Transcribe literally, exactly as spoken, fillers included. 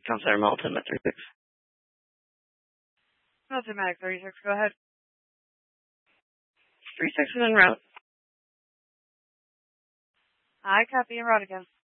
Counselor Melton at thirty-six. Melton Medic thirty-six, go ahead. thirty-six is en route. I copy en route again.